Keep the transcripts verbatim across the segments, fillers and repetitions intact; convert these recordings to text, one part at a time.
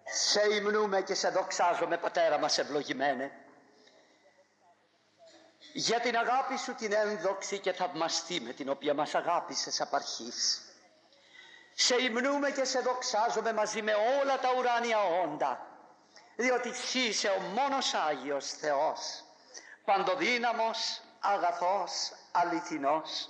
Σε υμνούμε και σε δοξάζομαι, Πατέρα μας ευλογημένε, για την αγάπη σου την ένδοξη και θαυμαστή με την οποία μας αγάπησες απ' αρχής. Σε υμνούμε και σε δοξάζομαι μαζί με όλα τα ουράνια όντα, διότι εσύ είσαι ο μόνος Άγιος Θεός, παντοδύναμος, αγαθός, αληθινός.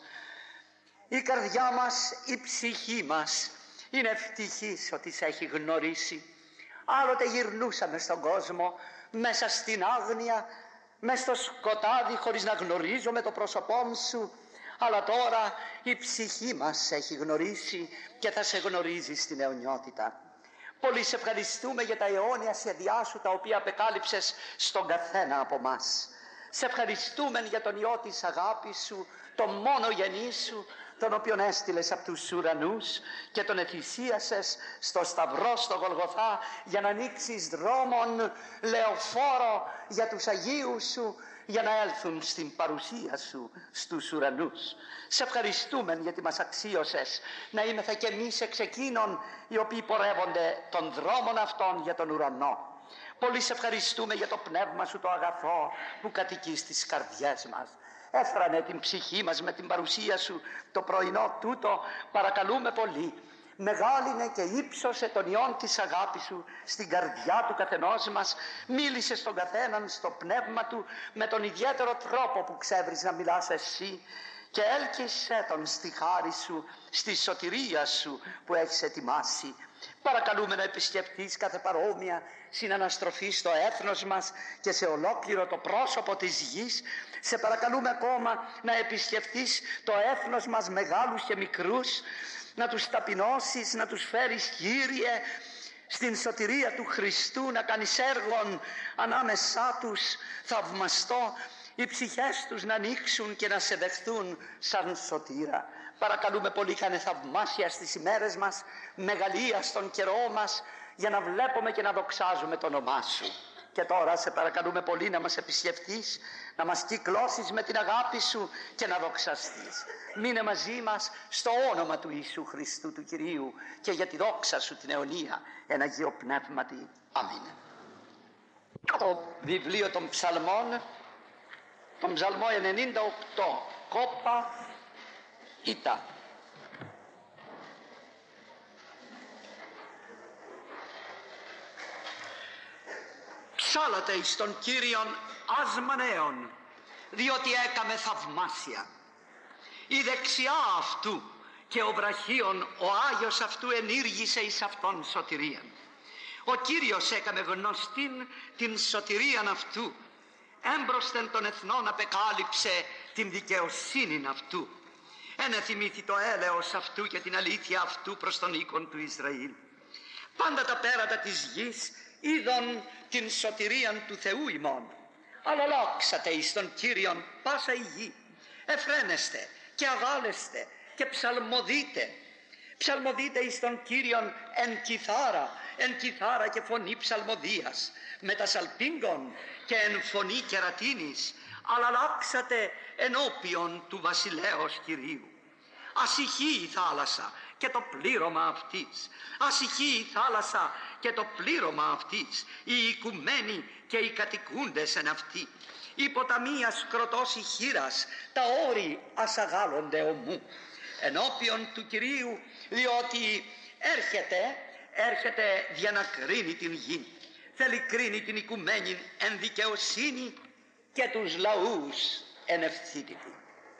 Η καρδιά μας, η ψυχή μας είναι ευτυχής ότι σε έχει γνωρίσει. Άλλοτε γυρνούσαμε στον κόσμο μέσα στην άγνοια, μέσα στο σκοτάδι, χωρίς να γνωρίζουμε το πρόσωπό σου, αλλά τώρα η ψυχή μας σε έχει γνωρίσει και θα σε γνωρίζει στην αιωνιότητα. Πολύ σε ευχαριστούμε για τα αιώνια σχέδιά σου, τα οποία απεκάλυψες στον καθένα από μας. Σε ευχαριστούμε για τον Υιό της αγάπης σου, τον μόνο γενή σου, τον οποίον έστειλες από τους ουρανούς και τον εθυσίασες στο Σταυρό, στο Γολγοθά, για να ανοίξεις δρόμον λεωφόρο για τους Αγίους σου, για να έλθουν στην παρουσία σου στους ουρανούς. Σε ευχαριστούμε γιατί μας αξίωσες να είμεθα κι εμείς εξ εκείνων οι οποίοι πορεύονται των δρόμων αυτών για τον ουρανό. Πολύ σε ευχαριστούμε για το πνεύμα σου το αγαθό που κατοικεί στις καρδιές μας. Έφρανε την ψυχή μας με την παρουσία σου το πρωινό τούτο. Παρακαλούμε πολύ, μεγάλινε και ύψωσε τον Υιόν της αγάπης σου στην καρδιά του καθενός μας. Μίλησε στον καθέναν στο πνεύμα του με τον ιδιαίτερο τρόπο που ξέρεις να μιλάς εσύ, και έλκυσέ τον στη χάρη σου, στη σωτηρία σου που έχεις ετοιμάσει. Παρακαλούμε να επισκεφτείς κάθε παρόμοια συναναστροφή στο έθνος μας και σε ολόκληρο το πρόσωπο της γης. Σε παρακαλούμε ακόμα να επισκεφτείς το έθνος μας, μεγάλους και μικρούς, να τους ταπεινώσεις, να τους φέρεις, Κύριε, στην σωτηρία του Χριστού, να κάνεις έργον ανάμεσά τους θαυμαστό, οι ψυχές τους να ανοίξουν και να σε δεχθούν σαν σωτήρα. Παρακαλούμε πολύ, κάνε θαυμάσια στις ημέρες μας, μεγαλεία στον καιρό μας, για να βλέπουμε και να δοξάζουμε το όνομά σου. Και τώρα σε παρακαλούμε πολύ να μας επισκεφτείς, να μας κυκλώσεις με την αγάπη σου και να δοξαστείς. Μείνε μαζί μας στο όνομα του Ιησού Χριστού του Κυρίου και για τη δόξα σου την αιωνία, εν Αγίο Πνεύματι. Αμήν. Το βιβλίο των ψαλμών, τον ψαλμό ενενήντα οκτώ, κόπα Ήτα. Ψάλατε εις τον Κύριον ασμανέων, διότι έκαμε θαυμάσια. Η δεξιά αυτού και ο βραχίον ο Άγιος αυτού ενήργησε εις αυτόν σωτηρίαν. Ο Κύριος έκαμε γνωστήν την σωτηρίαν αυτού, έμπροσθεν των εθνών απεκάλυψε την δικαιοσύνην αυτού. Ενεθυμήθη το έλεος αυτού και την αλήθεια αυτού προς τον οίκον του Ισραήλ. Πάντα τα πέρατα της γης είδον την σωτηρίαν του Θεού ημών. Αλλά λόξατε εις τον Κύριον πάσα η γη. Εφραίνεστε και αγάλεστε και ψαλμοδείτε. Ψαλμοδείτε εις τον Κύριον εν κιθάρα, εν κιθάρα και φωνή ψαλμοδίας, με τα σαλπίγκων και εν φωνή κερατίνης, αλλά λάξατε ενώπιον του βασιλέως Κυρίου. Ασυχεί η θάλασσα και το πλήρωμα αυτής, ασυχεί η θάλασσα και το πλήρωμα αυτής, οι οικουμένοι και οι κατοικούντες εν αυτή. Η ποταμοί ασκροτός η χείρας, τα όρη ασαγάλλονται ομού. Ενώπιον του Κυρίου, διότι έρχεται, έρχεται για να κρίνει την γη. Θέλει κρίνει την οικουμένη εν δικαιοσύνη και τους λαούς εν ευθύτητη.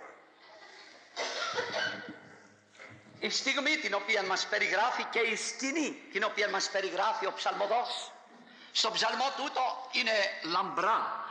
Η στιγμή την οποία μας περιγράφει και η σκηνή την οποία μας περιγράφει ο ψαλμοδός, στο ψαλμό τούτο είναι λαμπρά,